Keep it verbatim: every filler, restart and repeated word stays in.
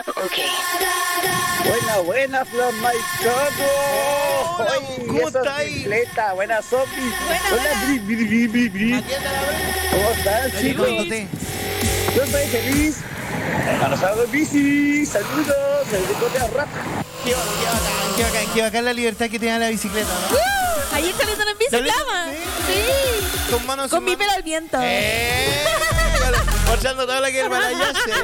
Buena, buena, Flor Maicoco. Hola, ¿cómo está ahí? Bicicleta, buena, Sofi. Buena, Hola, buena. Bri, Bri, Bri, Bri, Bri. Aquí anda la vez. ¿Cómo están, chicos? Yo estoy feliz. Para sábado en bici. Saludos. El ricote a rap. Qué bacán, qué bacán, qué bacán, qué bacán la libertad que te da la bicicleta, ¿no? Uh, ayer salieron en bicicleta. Sí. Con manos Con en mi mano. pelo al viento. Eh, mostrando todo lo que el Himalaya hace.